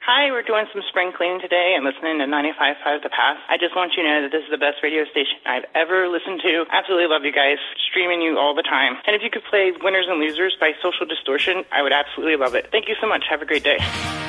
Hi, we're doing some spring cleaning today and listening to 95.5 The Pass. I just want you to know that this is the best radio station I've ever listened to. Absolutely love you guys. Streaming you all the time. And if you could play Winners and Losers by Social Distortion, I would absolutely love it. Thank you so much. Have a great day.